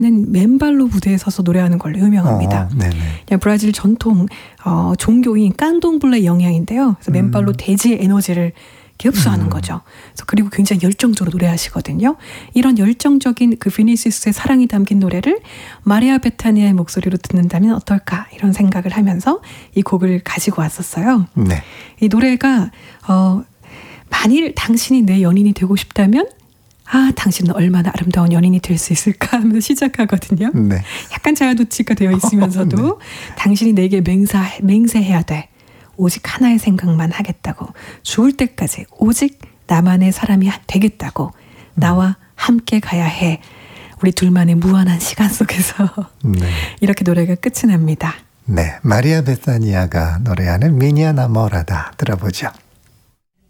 맨발로 무대에 서서 노래하는 걸로 유명합니다. 그냥 브라질 전통 종교인 깐동블레 영향인데요. 그래서 맨발로 대지의 에너지를 흡수하는 거죠. 그래서 그리고 굉장히 열정적으로 노래하시거든요. 이런 열정적인 그 비니시우스의 사랑이 담긴 노래를 마리아 베타니아의 목소리로 듣는다면 어떨까 이런 생각을 하면서 이 곡을 가지고 왔었어요. 네. 이 노래가 만일 당신이 내 연인이 되고 싶다면 당신은 얼마나 아름다운 연인이 될 수 있을까 하면서 시작하거든요. 네. 약간 자아도취가 되어 있으면서도 네. 당신이 내게 맹세해야 돼. 오직 하나의 생각만 하겠다고. 죽을 때까지 오직 나만의 사람이 되겠다고. 나와 함께 가야 해. 우리 둘만의 무한한 시간 속에서 네. 이렇게 노래가 끝이 납니다. 네, 마리아 베타니아가 노래하는 미니아 나모라다 들어보죠.